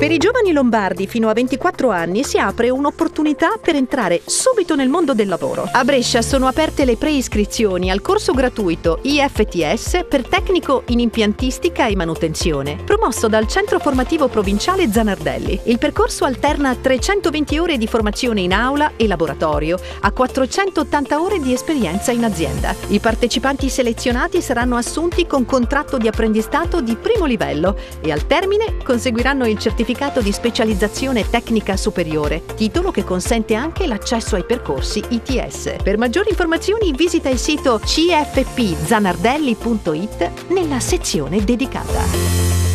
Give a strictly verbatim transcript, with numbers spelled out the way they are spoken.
Per i giovani lombardi fino a ventiquattro anni si apre un'opportunità per entrare subito nel mondo del lavoro. A Brescia sono aperte le preiscrizioni al corso gratuito I F T S per tecnico in impiantistica e manutenzione, promosso dal Centro Formativo Provinciale Zanardelli. Il percorso alterna trecentoventi ore di formazione in aula e laboratorio a quattrocentottanta ore di esperienza in azienda. I partecipanti selezionati saranno assunti con contratto di apprendistato di primo livello e al termine conseguiranno il certificato di specializzazione tecnica superiore, titolo che consente anche l'accesso ai percorsi I T S. Per maggiori informazioni visita il sito c f p zanardelli punto it nella sezione dedicata.